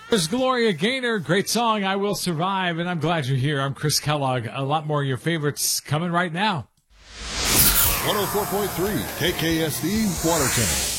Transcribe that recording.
There's Gloria Gaynor. Great song, I Will Survive. And I'm glad you're here. I'm Chris Kellogg. A lot more of your favorites coming right now. 104.3 KKSD Watertown.